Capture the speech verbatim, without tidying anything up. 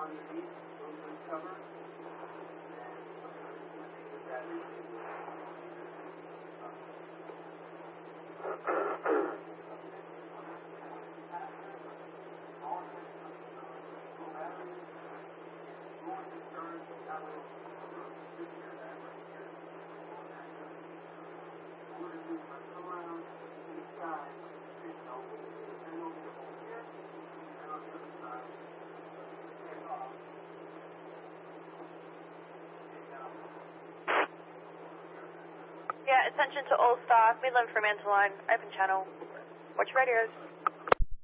Yeah, attention to all staff, Midland Fremantle line, open channel. Watch radios.